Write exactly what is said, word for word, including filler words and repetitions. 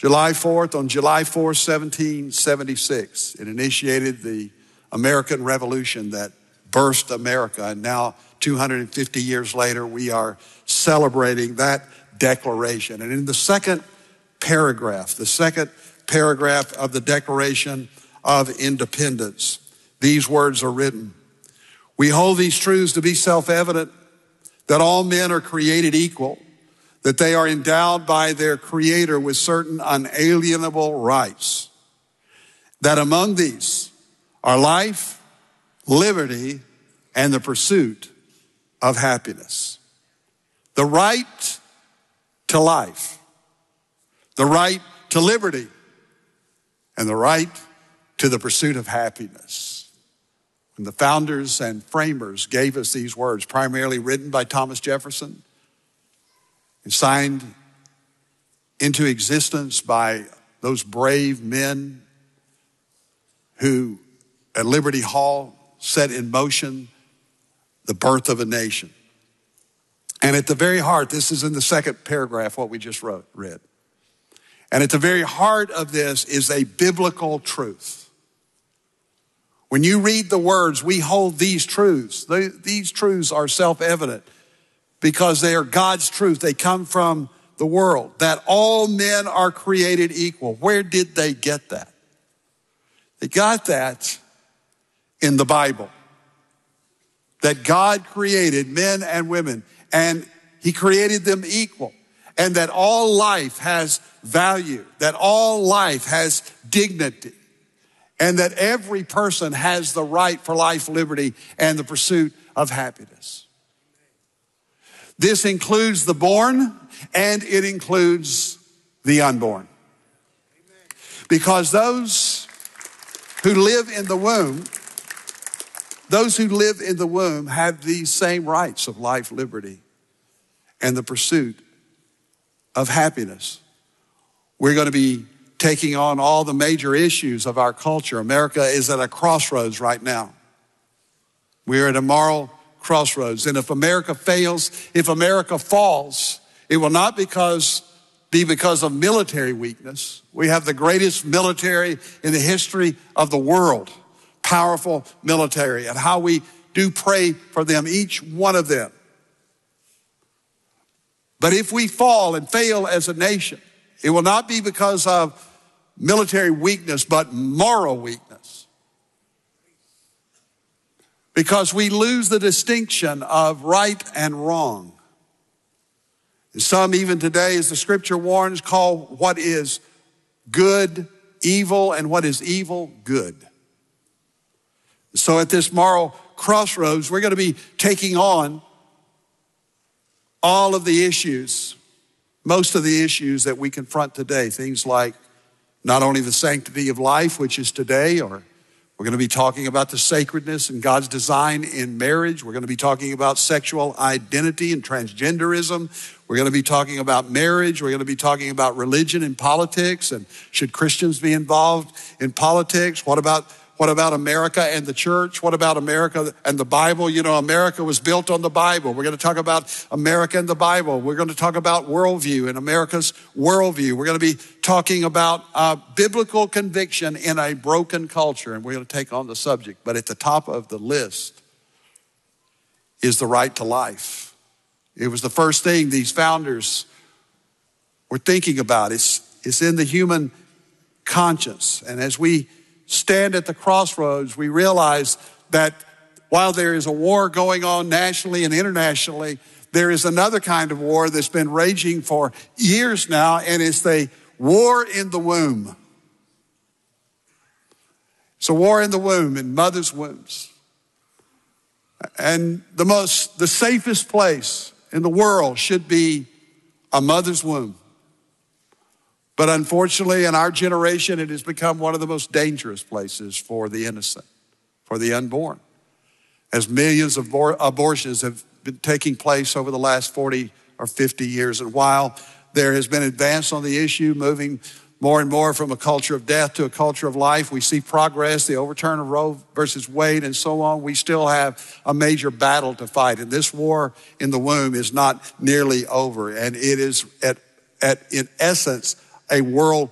July fourth, on July fourth, seventeen seventy-six, it initiated the American Revolution that burst America. And now, two hundred fifty years later, we are celebrating that declaration. And in the second paragraph, the second paragraph of the Declaration of Independence, these words are written: "We hold these truths to be self-evident, that all men are created equal, that they are endowed by their Creator with certain unalienable rights, that among these are life, liberty, and the pursuit of happiness." The right to life, the right to liberty, and the right to the pursuit of happiness. When the founders and framers gave us these words, primarily written by Thomas Jefferson and signed into existence by those brave men who at Liberty Hall set in motion the birth of a nation. And at the very heart, this is in the second paragraph, what we just wrote, read. And at the very heart of this is a biblical truth. When you read the words, "We hold these truths," they, these truths are self-evident because they are God's truth. They come from the world, that all men are created equal. Where did they get that? They got that in the Bible. That God created men and women, and he created them equal, and that all life has value, that all life has dignity, and that every person has the right for life, liberty, and the pursuit of happiness. This includes the born, and it includes the unborn. Because those who live in the womb, those who live in the womb have these same rights of life, liberty, and the pursuit of happiness. We're going to be taking on all the major issues of our culture. America is at a crossroads right now. We're at a moral crossroads. And if America fails, if America falls, it will not because be because of military weakness. We have the greatest military in the history of the world. Powerful military, and how we do pray for them, each one of them. But if we fall and fail as a nation, it will not be because of military weakness, but moral weakness. Because we lose the distinction of right and wrong. And some even today, as the scripture warns, call what is good evil and what is evil good. So at this moral crossroads, we're going to be taking on all of the issues, most of the issues that we confront today. Things like not only the sanctity of life, which is today, or we're going to be talking about the sacredness and God's design in marriage. We're going to be talking about sexual identity and transgenderism. We're going to be talking about marriage. We're going to be talking about religion and politics, and should Christians be involved in politics? What about What about America and the church? What about America and the Bible? You know, America was built on the Bible. We're going to talk about America and the Bible. We're going to talk about worldview and America's worldview. We're going to be talking about uh, biblical conviction in a broken culture, and we're going to take on the subject. But at the top of the list is the right to life. It was the first thing these founders were thinking about. It's, it's in the human conscience. And as we stand at the crossroads, we realize that while there is a war going on nationally and internationally, there is another kind of war that's been raging for years now, and it's the war in the womb. It's a war in the womb, in mothers' wombs. And the most, the safest place in the world should be a mother's womb. But unfortunately, in our generation, it has become one of the most dangerous places for the innocent, for the unborn, as millions of abor- abortions have been taking place over the last forty or fifty years. And while there has been advance on the issue, moving more and more from a culture of death to a culture of life, we see progress, the overturn of Roe versus Wade and so on. We still have a major battle to fight. And this war in the womb is not nearly over. And it is, at, at in essence, a world